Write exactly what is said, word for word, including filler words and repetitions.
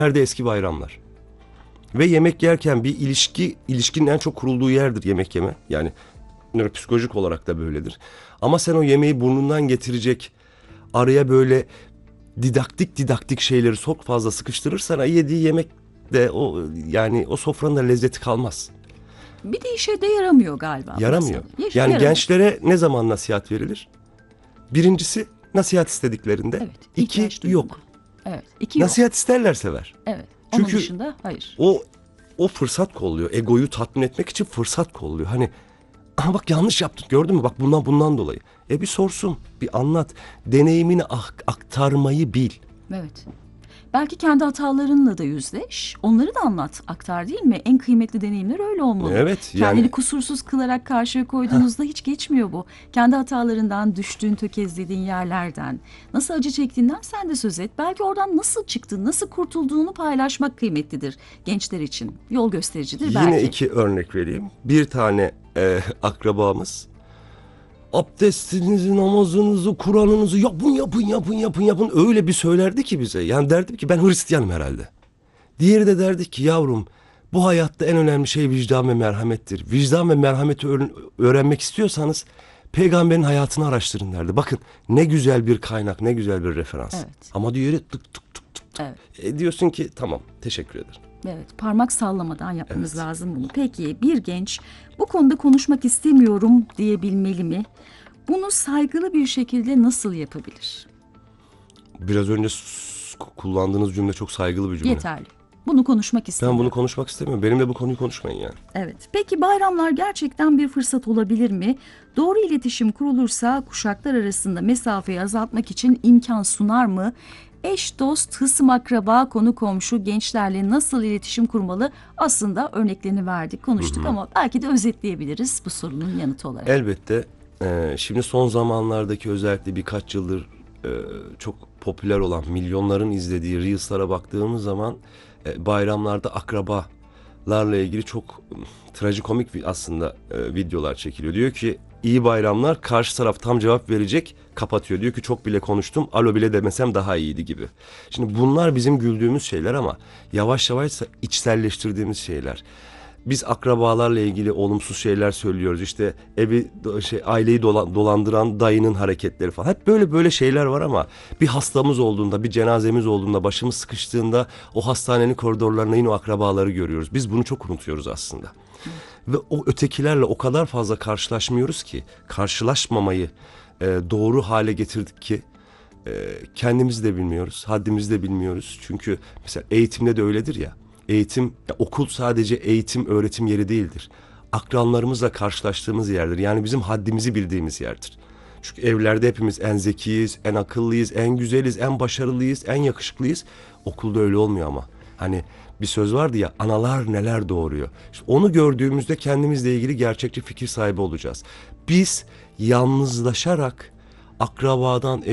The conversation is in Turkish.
Nerede eski bayramlar? Ve yemek yerken bir ilişki, ilişkinin en çok kurulduğu yerdir yemek yeme. Yani nöropsikolojik olarak da böyledir. Ama sen o yemeği burnundan getirecek, araya böyle didaktik didaktik şeyleri çok fazla sıkıştırırsan yediği yemek de o, yani o sofranın da lezzeti kalmaz. Bir de işe de yaramıyor galiba. Yaramıyor. Yaş- Yani yaramıyor. gençlere ne zaman nasihat verilir? Birincisi nasihat istediklerinde. Evet, İki ihtiyaç duyduğunda. yok. Evet. İki yok. Nasihat isterlerse ver. Evet. Onun Çünkü dışında hayır. O o fırsat kolluyor. Egoyu tatmin etmek için fırsat kolluyor. Hani aha bak yanlış yaptık gördün mü? Bak bundan bundan dolayı. E bir sorsun, bir anlat. Deneyimini ak- aktarmayı bil. Evet. Belki kendi hatalarınla da yüzleş. Onları da anlat, aktar değil mi? En kıymetli deneyimler öyle olmalı. Evet, Kendini yani- kusursuz kılarak karşıya koyduğunuzda hiç geçmiyor bu. Kendi hatalarından, düştüğün, tökezlediğin yerlerden, nasıl acı çektiğinden sen de söz et. Belki oradan nasıl çıktın, nasıl kurtulduğunu paylaşmak kıymetlidir gençler için. Yol göstericidir Yine belki. iki örnek vereyim. Bir tane e, akrabamız abdestinizi, namazınızı, Kur'an'ınızı yapın yapın yapın yapın yapın öyle bir söylerdi ki bize. Yani derdim ki ben Hristiyanım herhalde. Diğeri de derdi ki yavrum bu hayatta en önemli şey vicdan ve merhamettir. Vicdan ve merhameti öğren- öğrenmek istiyorsanız peygamberin hayatını araştırın derdi. Bakın ne güzel bir kaynak, ne güzel bir referans. Evet. Ama diğeri tık tık tık tık. Evet. E, diyorsun ki tamam teşekkür ederim. Evet, parmak sallamadan yapmamız Evet. lazım bunu. Peki bir genç bu konuda konuşmak istemiyorum diyebilmeli mi? Bunu saygılı bir şekilde nasıl yapabilir? Biraz önce s- kullandığınız cümle çok saygılı bir cümle. Yeterli. Bunu konuşmak Ben istemiyorum. bunu konuşmak istemiyorum. Benimle bu konuyu konuşmayın yani. Evet. Peki bayramlar gerçekten bir fırsat olabilir mi? Doğru iletişim kurulursa kuşaklar arasında mesafeyi azaltmak için imkan sunar mı? Eş, dost, hısım, akraba, konu komşu, gençlerle nasıl iletişim kurmalı? Aslında örneklerini verdik, konuştuk ama belki de özetleyebiliriz bu sorunun yanıtı olarak. Elbette e, şimdi son zamanlardaki özellikle birkaç yıldır e, çok popüler olan milyonların izlediği Reels'lara baktığımız zaman e, bayramlarda akrabalarla ilgili çok m, trajikomik bir aslında e, videolar çekiliyor. Diyor ki iyi bayramlar, karşı taraf tam cevap verecek, kapatıyor. Diyor ki çok bile konuştum, alo bile demesem daha iyiydi gibi. Şimdi bunlar bizim güldüğümüz şeyler ama yavaş yavaş içselleştirdiğimiz şeyler. Biz akrabalarla ilgili olumsuz şeyler söylüyoruz. İşte evi şey aileyi dola- dolandıran dayının hareketleri falan. Hep böyle böyle şeyler var ama bir hastamız olduğunda, bir cenazemiz olduğunda, başımız sıkıştığında o hastanenin koridorlarına yine o akrabaları görüyoruz. Biz bunu çok unutuyoruz aslında. Ve o ötekilerle o kadar fazla karşılaşmıyoruz ki, karşılaşmamayı e, doğru hale getirdik ki e, kendimizi de bilmiyoruz, haddimizi de bilmiyoruz. Çünkü mesela eğitimde de öyledir ya. Eğitim, ya okul sadece eğitim, öğretim yeri değildir. Akranlarımızla karşılaştığımız yerdir. Yani bizim haddimizi bildiğimiz yerdir. Çünkü evlerde hepimiz en zekiyiz, en akıllıyız, en güzeliz, en başarılıyız, en yakışıklıyız. Okulda öyle olmuyor ama. Hani bir söz vardı ya, analar neler doğuruyor. İşte onu gördüğümüzde kendimizle ilgili gerçekçi fikir sahibi olacağız. Biz yalnızlaşarak akrabadan,